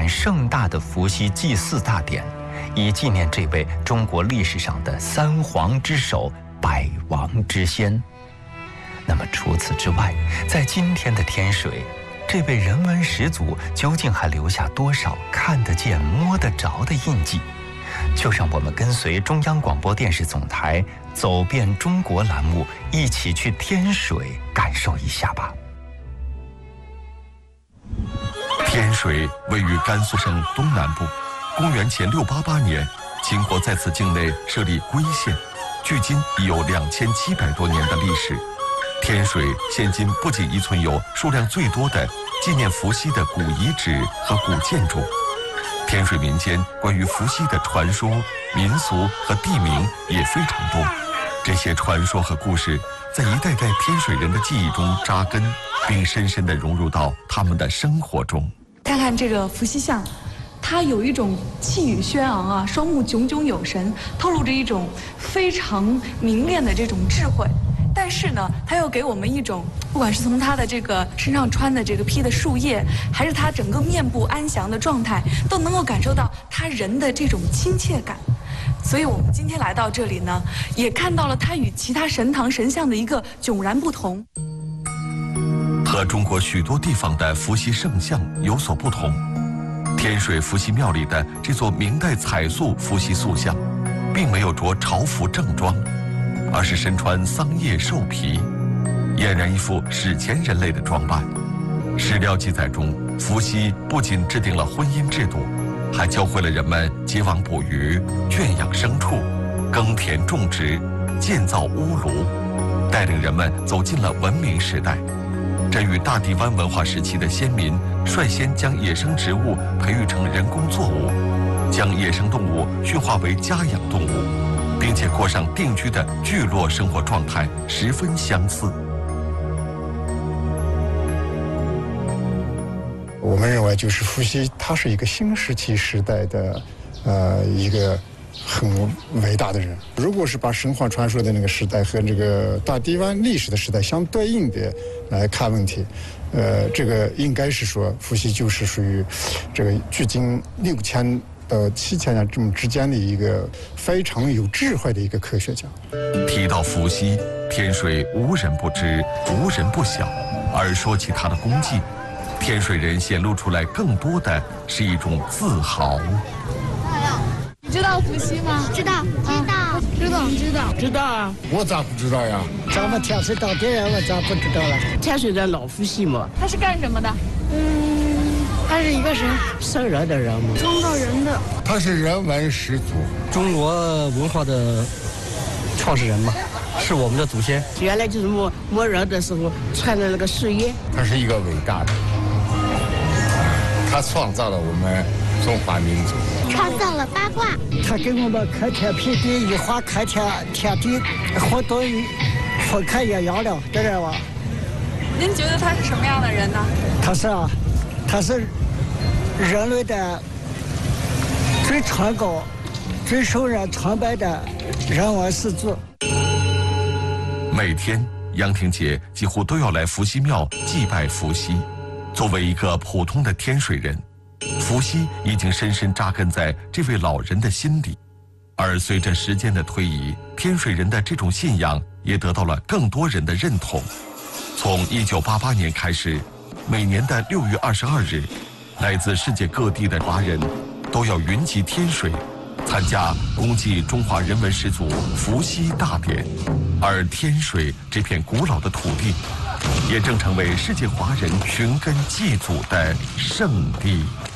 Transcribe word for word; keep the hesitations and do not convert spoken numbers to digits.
盛大的伏羲祭祀大典，以纪念这位中国历史上的三皇之首、百王之先。那么除此之外，在今天的天水，这位人文始祖究竟还留下多少看得见、摸得着的印记？就让我们跟随中央广播电视总台走遍中国栏目，一起去天水感受一下吧。 天水位于甘肃省东南部，公元前六八八年，秦国在此境内设立归县，距今已有两千七百多年的历史。天水现今不仅遗存有数量最多的纪念伏羲的古遗址和古建筑，天水民间关于伏羲的传说、民俗和地名也非常多。这些传说和故事在一代代天水人的记忆中扎根，并深深地融入到他们的生活中。 看看这个伏羲像，它有一种气宇轩昂啊，双目炯炯有神，透露着一种非常凝练的这种智慧。但是呢，它又给我们一种，不管是从它的这个身上穿的这个披的树叶，还是它整个面部安详的状态，都能够感受到它人的这种亲切感。所以我们今天来到这里呢，也看到了它与其他神堂神像的一个迥然不同。 和中国许多地方的伏羲圣像有所不同，天水伏羲庙里的这座明代彩塑伏羲塑像，并没有着朝服正装，而是身穿桑叶兽皮，俨然一副史前人类的装扮。史料记载中，伏羲不仅制定了婚姻制度，还教会了人们结网捕鱼、圈养牲畜、耕田种植、建造屋炉，带领人们走进了文明时代。这与大地湾文化时期的先民率先将野生植物培育成人工作物，将野生动物驯化为家养动物，并且过上定居的聚落生活状态十分相似。 我们认为，就是伏羲，他是一个新石器时代的，呃，一个很伟大的人。如果是把神话传说的那个时代和这个大地湾历史的时代相对应的来看问题，呃，这个应该是说，伏羲就是属于这个距今六千到七千年这么之间的一个非常有智慧的一个科学家。 提到伏羲，天水无人不知，无人不晓。而说起他的功绩，天水人显露出来更多的是一种自豪。 你知道伏羲吗？ 知道，知道， 知道，知道， 知道啊！ 我咋不知道呀？ 咱们天水当地人，我咋不知道了？天水的老伏羲嘛。 他是干什么的？ 嗯，他是一个神， 生人的人嘛， 创造人的。 他是人文始祖， 中国文化的创始人嘛，是我们的祖先。 原来就是摸摸人的时候穿的那个树叶。 他是一个伟大的，他创造了我们中华民族， 创造了八卦。 他给我们开天辟地，一画开天天地，活动分开阴阳了，对不对吧？ 您觉得他是什么样的人呢？ 他是啊，他是人类的最崇高、最受人崇拜的人文始祖。 每天杨婷姐几乎都要来伏羲庙祭拜伏羲。作为一个普通的天水人，伏羲已经深深扎根在这位老人的心里。而随着时间的推移，天水人的这种信仰也得到了更多人的认同。从一九八八年开始，每年的六月二十二日，来自世界各地的华人都要云集天水，参加公祭中华人文始祖伏羲大典。而天水这片古老的土地，也正成为世界华人寻根祭祖的圣地。